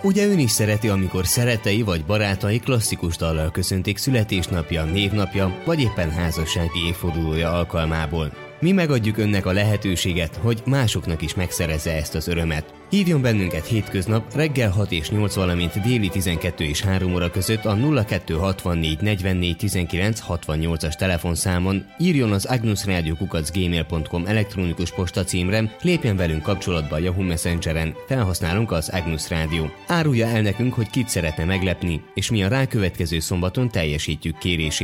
Ugye ön is szereti, amikor szerettei vagy barátai klasszikus dallal köszöntik születésnapja, névnapja, vagy éppen házassági évfordulója alkalmából. Mi megadjuk önnek a lehetőséget, hogy másoknak is megszerezze ezt az örömet. Hívjon bennünket hétköznap reggel 6 és 8, valamint déli 12 és 3 óra között a 0264 44 19 68-as telefonszámon, írjon az agnusradio@gmail.com elektronikus postacímre, lépjen velünk kapcsolatba a Yahoo Messengeren, felhasználunk az Agnus Rádió. Árulja el nekünk, hogy kit szeretne meglepni, és mi a rákövetkező szombaton teljesítjük kérését.